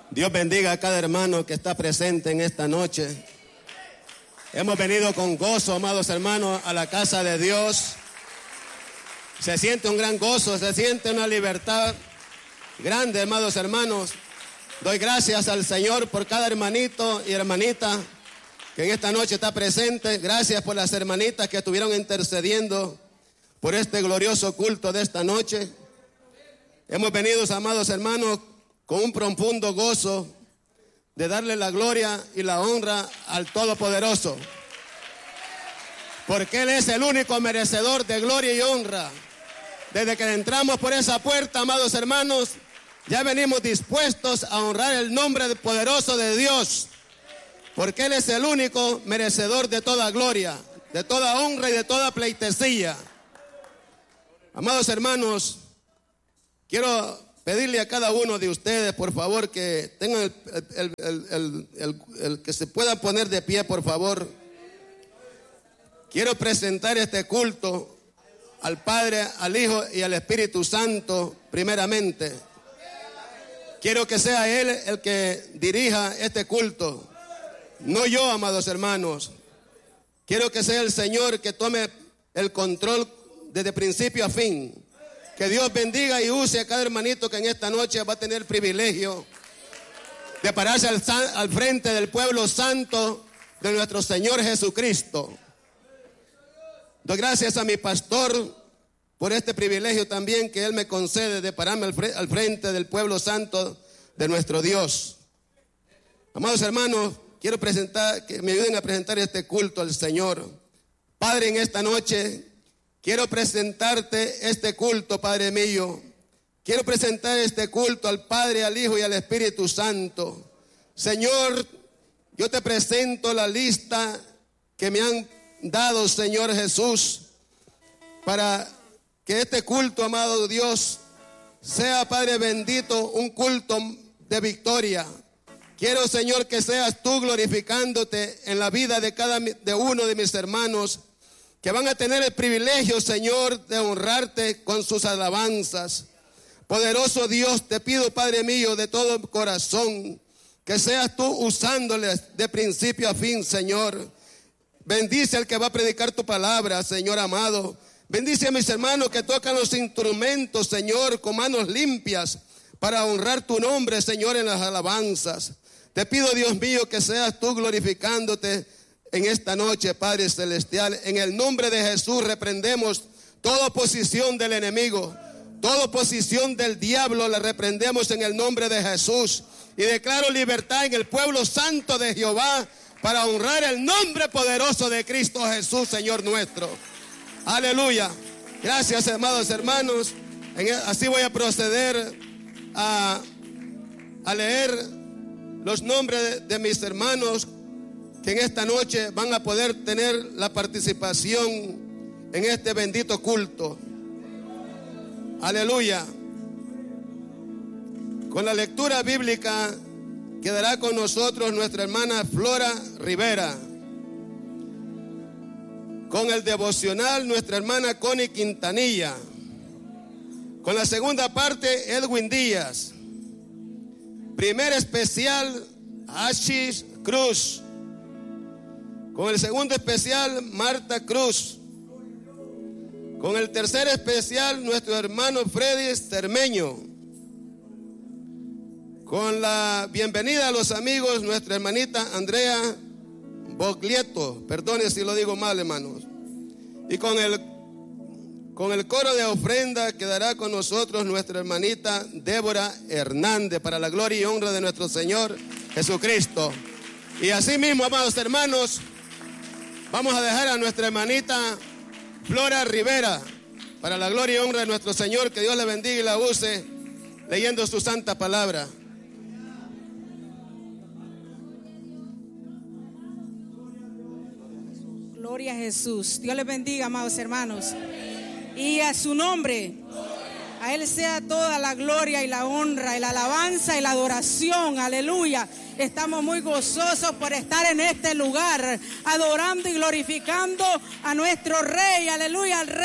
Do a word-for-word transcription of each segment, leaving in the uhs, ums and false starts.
Dios bendiga a cada hermano que está presente en esta noche. Hemos venido con gozo, amados hermanos, a la casa de Dios. Se siente un gran gozo, se siente una libertad grande, amados hermanos. Doy gracias al Señor por cada hermanito y hermanita que en esta noche está presente. Gracias por las hermanitas que estuvieron intercediendo por este glorioso culto de esta noche. Hemos venido, amados hermanos, con un profundo gozo de darle la gloria y la honra al Todopoderoso, porque Él es el único merecedor de gloria y honra. Desde que entramos por esa puerta, amados hermanos, ya venimos dispuestos a honrar el nombre poderoso de Dios, porque Él es el único merecedor de toda gloria, de toda honra y de toda pleitesía. Amados hermanos, quiero pedirle a cada uno de ustedes, por favor, que tengan el, el, el, el, el, el que se puedan poner de pie, por favor. Quiero presentar este culto al Padre, al Hijo y al Espíritu Santo primeramente. Quiero que sea Él el que dirija este culto, no yo, amados hermanos. Quiero que sea el Señor que tome el control desde principio a fin. Que Dios bendiga y use a cada hermanito que en esta noche va a tener el privilegio de pararse al, al frente del pueblo santo de nuestro Señor Jesucristo. Doy gracias a mi pastor por este privilegio también que Él me concede de pararme al frente del pueblo santo de nuestro Dios. Amados hermanos, quiero presentar, que me ayuden a presentar este culto al Señor. Padre, en esta noche quiero presentarte este culto, Padre mío. Quiero presentar este culto al Padre, al Hijo y al Espíritu Santo. Señor, yo te presento la lista que me han dado, Señor Jesús, para que este culto, amado Dios, sea, Padre bendito, un culto de victoria. Quiero, Señor, que seas tú glorificándote en la vida de cada de uno de mis hermanos, que van a tener el privilegio, Señor, de honrarte con sus alabanzas. Poderoso Dios, te pido, Padre mío, de todo corazón, que seas tú usándoles de principio a fin, Señor. Bendice al que va a predicar tu palabra, Señor amado. Bendice a mis hermanos que tocan los instrumentos, Señor, con manos limpias, para honrar tu nombre, Señor, en las alabanzas. Te pido, Dios mío, que seas tú glorificándote en esta noche, Padre celestial. En el nombre de Jesús reprendemos toda oposición del enemigo, toda oposición del diablo, la reprendemos en el nombre de Jesús. Y declaro libertad en el pueblo santo de Jehová para honrar el nombre poderoso de Cristo Jesús, Señor nuestro. Aleluya. Gracias, amados hermanos. Así voy a proceder a, a leer los nombres de, de mis hermanos que en esta noche van a poder tener la participación en este bendito culto. Aleluya. Con la lectura bíblica quedará con nosotros nuestra hermana Flora Rivera. Con el devocional nuestra hermana Connie Quintanilla. Con la segunda parte Edwin Díaz. Primer especial Ashis Cruz. Con el segundo especial Marta Cruz. Con el tercer especial nuestro hermano Freddy Cermeño. Con la bienvenida a los amigos nuestra hermanita Andrea Boglieto, perdone si lo digo mal, hermanos. Y con el con el coro de ofrenda quedará con nosotros nuestra hermanita Débora Hernández, para la gloria y honra de nuestro Señor Jesucristo. Y así mismo, amados hermanos, vamos a dejar a nuestra hermanita Flora Rivera, para la gloria y honra de nuestro Señor. Que Dios la bendiga y la use leyendo su santa palabra. Gloria a Jesús. Dios les bendiga, amados hermanos. Y a su nombre, a Él sea toda la gloria y la honra y la alabanza y la adoración. Aleluya. Estamos muy gozosos por estar en este lugar, adorando y glorificando a nuestro Rey. Aleluya, al Rey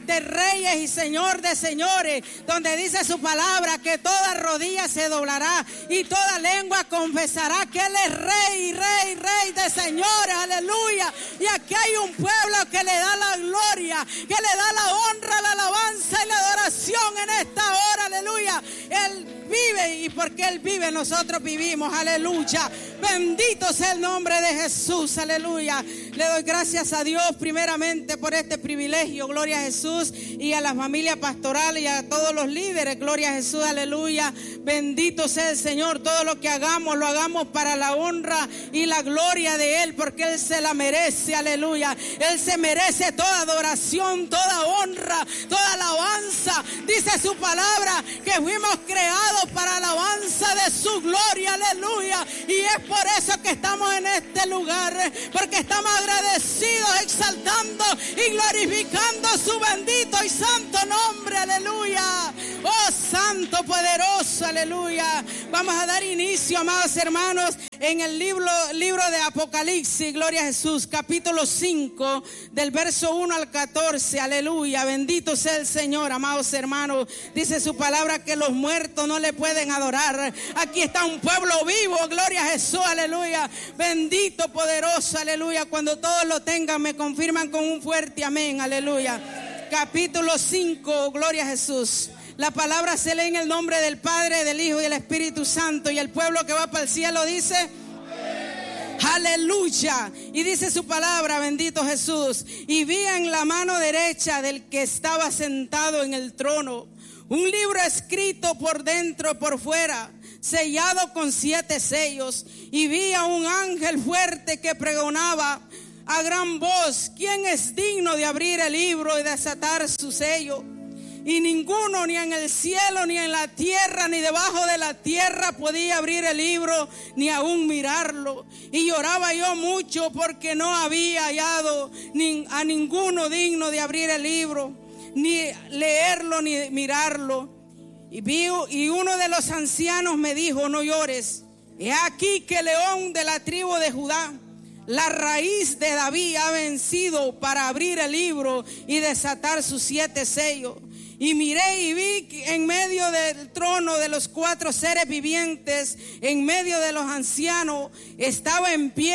de reyes y Señor de señores, donde dice su palabra que toda rodilla se doblará y toda lengua confesará que Él es rey, rey, rey de señores, aleluya. Y aquí hay un pueblo que le da la gloria, que le da la honra, la alabanza y la adoración en esta hora, aleluya. Él vive y porque Él vive nosotros vivimos, aleluya. Bendito sea el nombre de Jesús, aleluya. Le doy gracias a Dios primeramente por este privilegio, gloria a Jesús, y a la familia pastoral y a todos los líderes, gloria a Jesús, aleluya. Bendito sea el Señor, todo lo que hagamos lo hagamos para la honra y la gloria de Él, porque Él se la merece, aleluya. Él se merece toda adoración, toda honra, toda alabanza. Dice su palabra que fuimos creados para alabanza de su gloria, aleluya. Y es por eso que estamos en este lugar, porque estamos agradecidos, exaltando y glorificando su bendito y santo nombre, aleluya. Oh, santo, poderoso, aleluya. Vamos a dar inicio, amados hermanos, en el libro, libro de Apocalipsis, gloria a Jesús, capítulo cinco, del verso uno al catorce, aleluya. Bendito sea el Señor, amados hermanos. Dice su palabra que los muertos no le pueden adorar. Aquí está un pueblo vivo, gloria a Jesús, aleluya. Bendito, poderoso, aleluya. Cuando todos lo tengan, me confirman con un fuerte amén, aleluya. Capítulo cinco, gloria a Jesús. La palabra se lee en el nombre del Padre, del Hijo y del Espíritu Santo. Y el pueblo que va para el cielo dice: aleluya. Y dice su palabra, bendito Jesús. Y vi en la mano derecha del que estaba sentado en el trono un libro escrito por dentro y por fuera, sellado con siete sellos. Y vi a un ángel fuerte que pregonaba a gran voz: ¿quién es digno de abrir el libro y desatar su sello? Y ninguno, ni en el cielo, ni en la tierra, ni debajo de la tierra, podía abrir el libro, ni aún mirarlo. Y lloraba yo mucho porque no había hallado ni a ninguno digno de abrir el libro, ni leerlo, ni mirarlo. Y vi, y uno de los ancianos me dijo: no llores, he aquí que el león de la tribu de Judá, la raíz de David, ha vencido para abrir el libro y desatar sus siete sellos. Y miré y vi que en medio del trono de los cuatro seres vivientes, en medio de los ancianos, estaba en pie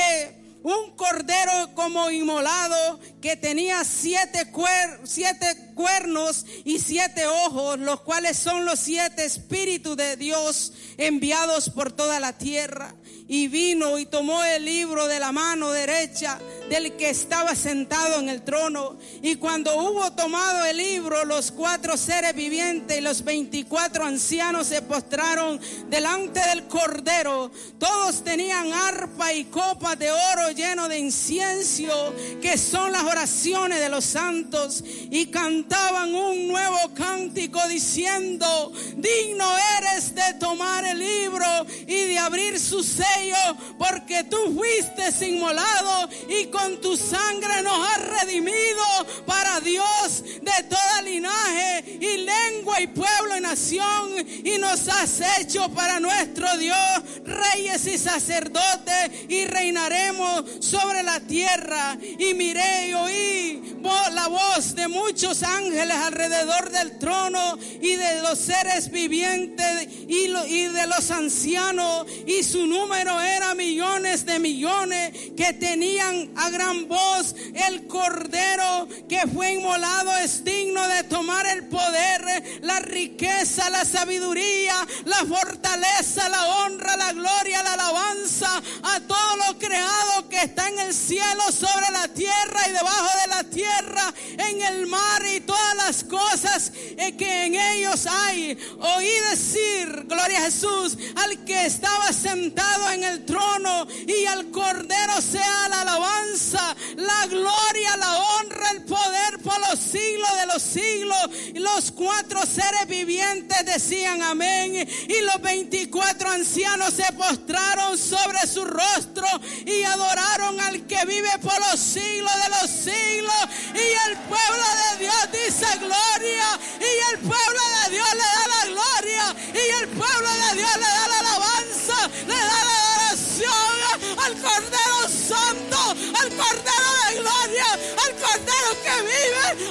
un cordero como inmolado, que tenía siete, cuer, siete cuernos y siete ojos, los cuales son los siete espíritus de Dios enviados por toda la tierra. Y vino y tomó el libro de la mano derecha del que estaba sentado en el trono. Y cuando hubo tomado el libro, los cuatro seres vivientes y los veinticuatro ancianos se postraron delante del cordero. Todos tenían arpa y copas de oro lleno de incienso, que son las oraciones de los santos, y cantaban un nuevo cántico diciendo: digno eres de tomar el libro y de abrir su sello, porque tú fuiste inmolado y con tu sangre nos has redimido para Dios de toda linaje y lengua y pueblo y nación, y nos has hecho para nuestro Dios reyes y sacerdotes, y reinaremos sobre la tierra. Y miré y oí la voz de muchos ángeles alrededor del trono y de los seres vivientes y, lo, y de los ancianos, y su número era millones de millones, que tenían a gran voz: el cordero que fue inmolado es digno de tomar el poder, la riqueza, la sabiduría, la fortaleza, la honra, la gloria, la alabanza a todo lo creado que está en el cielo, sobre la tierra y debajo de la tierra, en el mar y todas las cosas que en ellos hay. Oí decir, gloria a Jesús, al que estaba sentado en el trono y al cordero sea la alabanza, la gloria, la honra, el poder por los siglos de los siglos. Y los cuatro seres vivientes decían amén, y los veinticuatro ancianos se postraron sobre su rostro y adoraron al que vive por los siglos de los siglos. Y el pueblo de Dios dice gloria, y el pueblo de Dios le da la gloria, y el pueblo de Dios le da la alabanza, le da la adoración al Cordero Santo, al Cordero de gloria, al Cordero que vive. ¡Ay,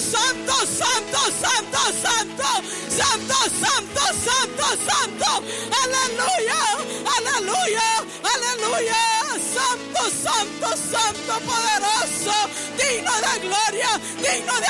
santo, santo, santo, santo, santo, santo, santo, santo. Aleluya, aleluya, aleluya. Santo, santo, santo, poderoso, digno de gloria, digno de